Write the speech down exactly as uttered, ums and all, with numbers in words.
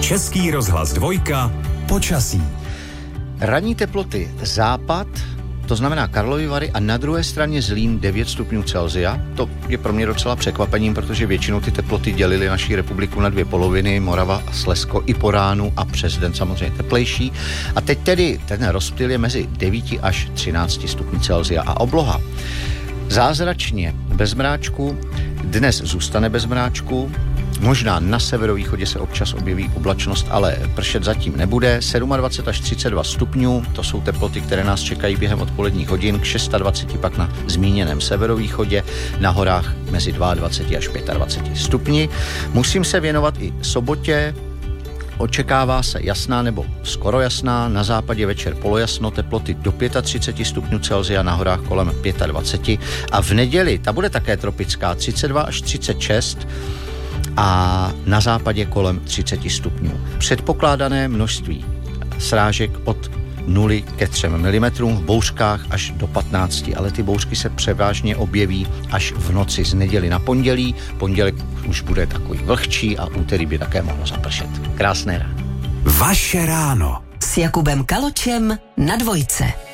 Český rozhlas dvojka. Počasí. Ranní teploty západ, to znamená Karlovy Vary, a na druhé straně Zlín devět stupňů Celsia. To je pro mě docela překvapením, protože většinou ty teploty dělily naší republiku na dvě poloviny, Morava a Slezsko i po ránu a přes den samozřejmě teplejší. A teď tedy ten rozptyl je mezi devíti až třinácti stupňů Celsia a obloha. Zázračně bez mráčku, dnes zůstane bez mráčku, možná na severovýchodě se občas objeví oblačnost, ale pršet zatím nebude. dvacet sedm až třicet dva stupňů, to jsou teploty, které nás čekají během odpoledních hodin, k dvacet šest pak na zmíněném severovýchodě, na horách mezi dvacet dva až dvacet pět stupni. Musím se věnovat i sobotě. Očekává se jasná nebo skoro jasná, na západě večer polojasno, teploty do třicet pět stupňů Celsia, na horách kolem dvacet pět. A v neděli, ta bude také tropická, třicet dva až třicet šest a na západě kolem třicet stupňů. Předpokládané množství srážek od nuly ke třem milimetrům, v bouřkách až do patnácti, ale ty bouřky se převážně objeví až v noci z neděli na pondělí. Pondělek už bude takový vlhčí a úterý by také mohlo zapršet. Krásné ráno. Vaše ráno. S Jakubem Kaločem na dvojce.